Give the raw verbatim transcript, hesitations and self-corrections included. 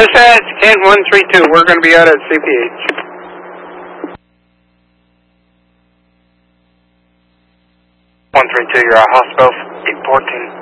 Dispatch, Kent one three two, we're going to be out at C P H. one three two, you're at hospital, eight fourteen.